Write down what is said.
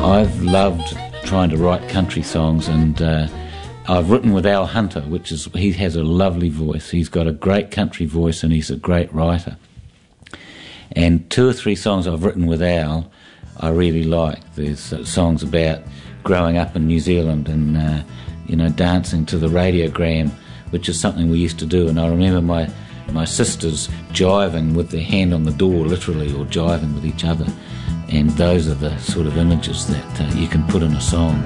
I've loved trying to write country songs, and I've written with Al Hunter, he has a lovely voice. He's got a great country voice and he's a great writer. And 2 or 3 songs I've written with Al I really like. There's songs about growing up in New Zealand and dancing to the radiogram, which is something we used to do. And I remember my sisters jiving with their hand on the door, literally, or jiving with each other. And those are the sort of images that you can put in a song.